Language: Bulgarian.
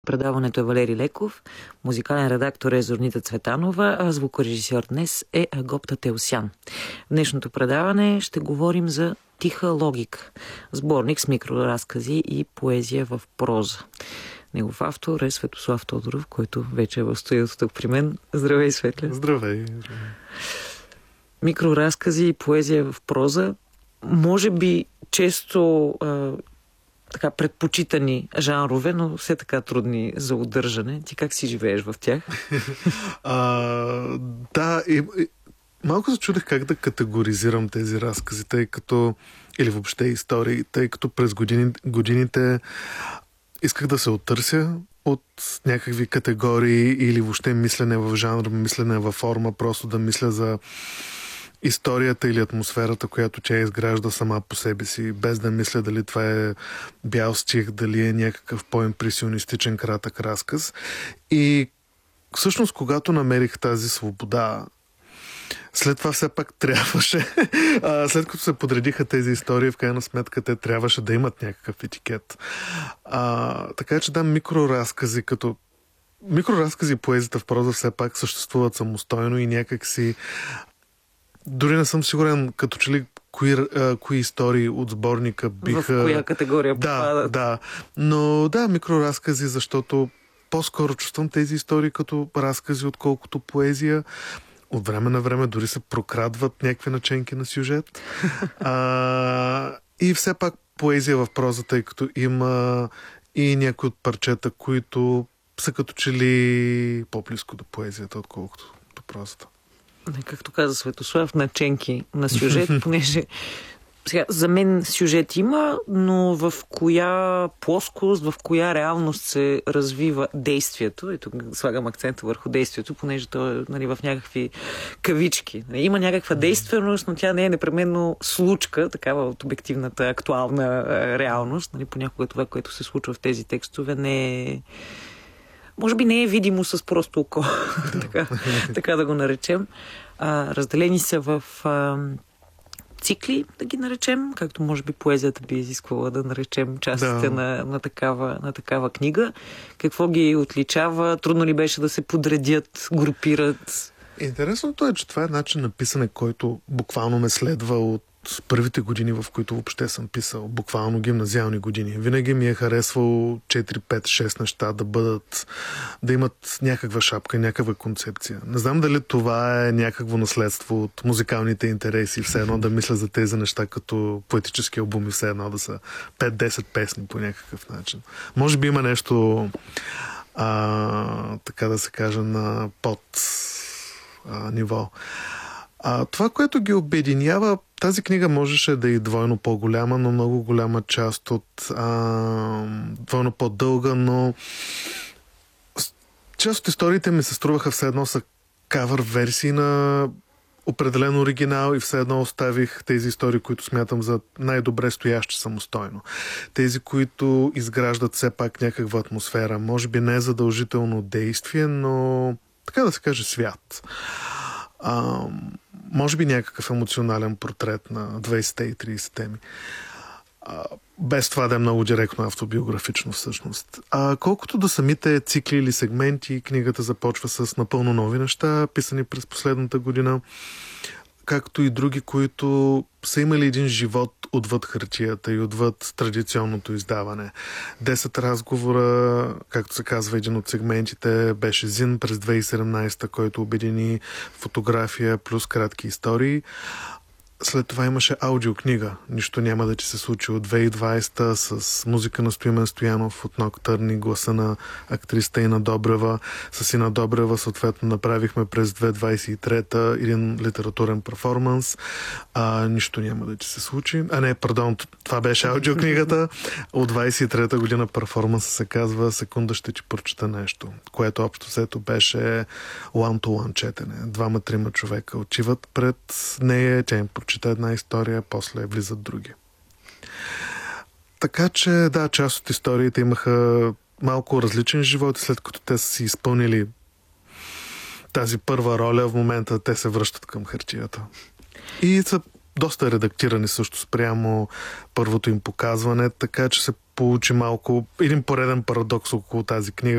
Предаването е Валери Леков, музикален редактор е Зорница Цветанова, а звукорежисьор днес е Агопта Теосян. В днешното предаване ще говорим за Тиха логика, сборник с микроразкази и поезия в проза. Негов автор е Светослав Тодоров, който вече е в студиото тук при мен. Здравей, Светле! Здравей! Микроразкази и поезия в проза, може би често така предпочитани жанрове, но все така трудни за удържане. Ти как си живееш в тях? Да, малко се чудех как да категоризирам тези разкази, тъй като, или въобще истории, тъй като през годините исках да се оттърся от някакви категории или въобще мислене в жанр, мислене във форма, просто да мисля за историята или атмосферата, която тя изгражда сама по себе си, без да мисля дали това е бял стих, дали е някакъв по-импресионистичен кратък разказ. И всъщност, когато намерих тази свобода, след това все пак трябваше, след като се подредиха тези истории, в крайна сметка те трябваше да имат някакъв етикет. Така че да, микроразкази и поезията в проза все пак съществуват самостойно и някак си дори не съм сигурен като че ли кои истории от сборника биха... В коя категория попадат? Да. Но да, микроразкази, защото по-скоро чувствам тези истории като разкази, отколкото поезия. От време на време дори се прокрадват някакви наченки на сюжет. И все пак поезия в проза, тъй като има и някои от парчета, които са като че ли по-близко до поезията, отколкото до прозата. Както каза Светослав, наченки на сюжет, понеже сега, за мен сюжет има, но в коя плоскост, в коя реалност се развива действието, и тук слагам акцента върху действието, понеже то е в някакви кавички. Има някаква действеност, но тя не е непременно случка, такава от обективната актуална реалност. Понякога това, което се случва в тези текстове, не е... Може би не е видимо с просто око, така да го наречем. Разделени са в цикли, да ги наречем, както може би поезията би изисквала да наречем частите на такава книга. Какво ги отличава? Трудно ли беше да се подредят, групират? Интересното е, че това е начин на писане, който буквално ме следва от първите години, в които въобще съм писал, буквално гимназиални години. Винаги ми е харесвало 4, 5, 6 неща да имат някаква шапка, някаква концепция. Не знам дали това е някакво наследство от музикалните интереси, все едно да мисля за тези неща като поетически албуми, все едно да са 5-10 песни по някакъв начин. Може би има нещо така да се каже на под ниво. Това, което ги обединява, тази книга можеше да е двойно по-голяма, но много голяма част от двойно по-дълга, но част от историите ми се струваха все едно са кавър версии на определен оригинал и все едно оставих тези истории, които смятам за най-добре стоящи самостойно. Тези, които изграждат все пак някаква атмосфера. Може би не е задължително действие, но така да се каже свят. Може би някакъв емоционален портрет на 20-те и 30-те ми. Без това да е много директно автобиографично всъщност. Колкото до самите цикли или сегменти, книгата започва с напълно нови неща, писани през последната година, както и други, които са имали един живот отвъд хартията и отвъд традиционното издаване. 10 разговора, както се казва един от сегментите, беше ЗИН през 2017, който обедини фотография плюс кратки истории. След това имаше аудиокнига "Нищо няма да ти се случи" от 2020 с музика на Стоимен Стоянов от Ноктърн и гласа на актрисата Ина Добрева. С Ина Добрева съответно направихме през 2023 един литературен перформанс. "Нищо няма да ти се случи". Това беше аудиокнигата. От 23-та година перформанса се казва "Секунда ще ти прочета нещо", което общо взето беше one-to-one четене. 2-3 човека отиват пред нея, тя им чета една история, после влизат други. Така че, да, част от историите имаха малко различен живот и след като те са си изпълнили тази първа роля, в момента те се връщат към хартията. И са доста редактирани също спрямо първото им показване, така че се получи малко един пореден парадокс около тази книга.